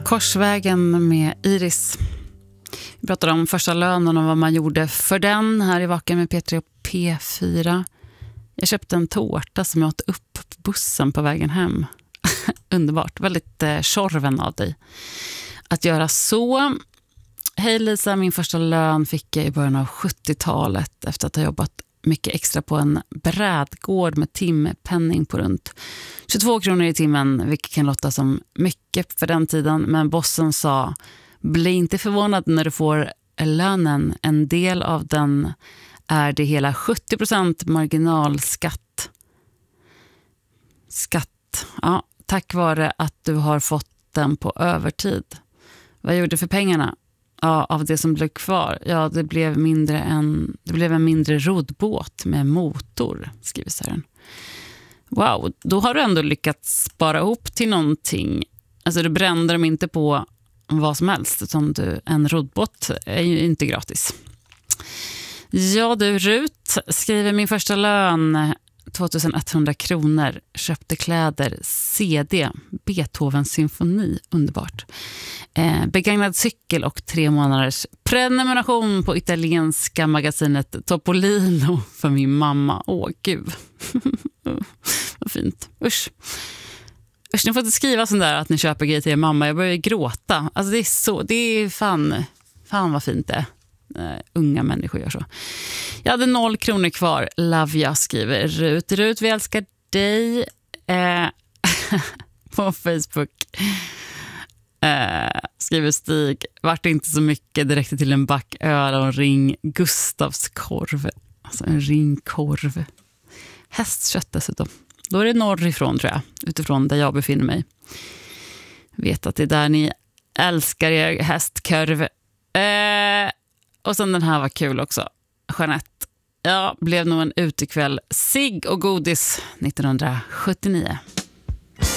Korsvägen med Iris. Vi pratade om första lönen och vad man gjorde för den här i Vaken med P3 och P4. Jag köpte en tårta som jag åt upp på bussen på vägen hem. Underbart, väldigt tjorven av dig att göra så. Hej Lisa, min första lön fick jag i början av 70-talet efter att ha jobbat mycket extra på en brädgård med timpenning på runt 22 kronor i timmen, vilket kan låta som mycket för den tiden, men bossen sa: bli inte förvånad när du får lönen, en del av den är det hela 70% marginalskatt. Ja, tack vare att du har fått den på övertid. Vad gjorde du för pengarna? Ja, av det som blev kvar. Ja, det blev en mindre roddbåt med motor, skriver Sören. Wow, då har du ändå lyckats spara ihop till någonting. Alltså du brände dem inte på vad som helst, utan en roddbåt är ju inte gratis. Ja du, Rut skriver min första lön 2100 kronor, köpte kläder, CD, Beethovens symfoni, underbart. Begagnad cykel och 3 månaders prenumeration på italienska magasinet Topolino för min mamma. Åh gud, vad fint. Usch, ni får inte skriva sån där att ni köper grejer till er mamma. Jag börjar gråta. Alltså det är fan vad fint det är. Unga människor gör så. Jag hade 0 kronor kvar. Love ya, skriver Rut, vi älskar dig. På Facebook skriver Stig: vart inte så mycket, det räckte till en back öl och en ring Gustavs korv. Alltså en ring korv. Hästkött dessutom. Då är det norrifrån, tror jag, utifrån där jag befinner mig. Vet att det är där ni älskar er hästkorv. Och sen den här var kul också. Jeanette: ja, blev nog en utekväll. Cigg och godis 1979.